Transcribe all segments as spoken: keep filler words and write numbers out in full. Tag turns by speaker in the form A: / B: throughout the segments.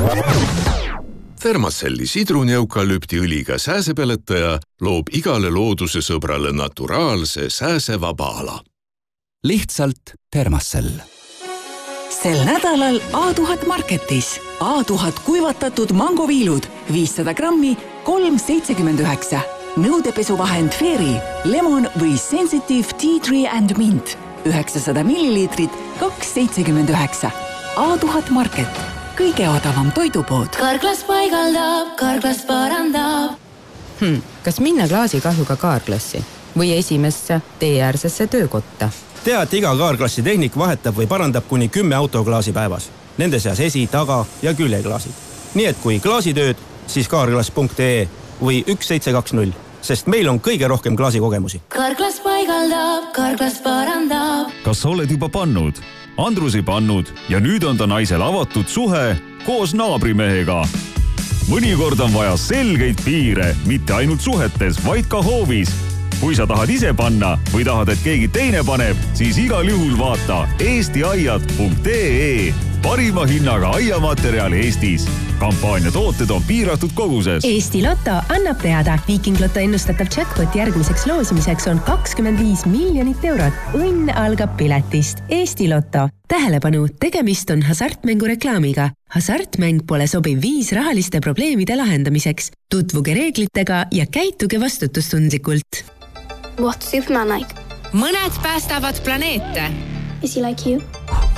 A: Thermacelli sidruneukalüptiõliga sääsepeletaja loob igale looduse sõbrale naturaalse sääsevaba ala.
B: Lihtsalt Thermacell.
C: Sel nädalal A tuhat marketis. A tuhat kuivatatud mangoviilud, viissada grammi, kolm seitsekümmend üheksa. Nõudepesuvahend Fairy, lemon või sensitive tea tree and mint. üheksasada milliliitrit, kaks seitsekümmend üheksa. A tuhat market. Kõige odavam toidupood.
D: Karglas paigaldab, Karglas parandab.
E: Hmm, kas minna klaasikahjuga kaarklassi või esimesse teeäärsesse töökotta?
F: Tea, et iga kaarklassi tehnik vahetab või parandab kuni kümme autoklaasi päevas. Nende seas esi, taga ja küljeklaasid. Nii et kui klaasitööd, siis kaarklass punkt ee või üks seitse kaks null, sest meil on kõige rohkem klaasikogemusi.
D: Karglas paigaldab, Karglas parandab.
G: Kas oled juba pannud? Andrusi pannud ja nüüd on ta naisel avatud suhe koos naabrimehega. Mõnikord on vaja selgeid piire, mitte ainult suhetes, vaid ka hoovis. Kui sa tahad ise panna või tahad, et keegi teine paneb, siis igal juhul vaata eesti aiad punkt ee. Parima hinnaga aiamaterjal Eestis. Kampaania tooted on piiratud koguses.
H: Eesti Lotto annab teada. Viiking Lotto ennustatav jackpot järgmiseks loosimiseks on kakskümmend viis miljonit eurot. Õnn algab piletist. Eesti Lotto. Tähelepanu, tegemist on hasartmängu reklaamiga. Hasartmäng pole sobiv viis rahaliste probleemide lahendamiseks. Tutvuge reeglitega ja käituge vastutustundlikult.
I: What's Superman like?
J: Mõned päästavad planeete.
I: Is he like you?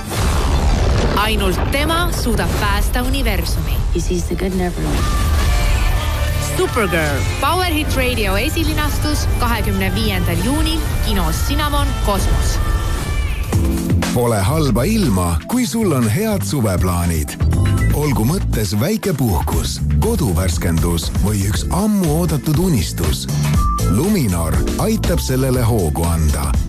J: Ainult tema suudab päästa universumi.
K: He sees the good in everyone.
J: Supergirl. Power Hit Radio esilinastus kahekümne viiendal juunil kinos Cinnamon Kosmos.
L: Pole halba ilma, kui sul on head suveplaanid. Olgu mõttes väike puhkus, koduvärskendus või üks ammu oodatud unistus. Luminor aitab sellele hoogu anda.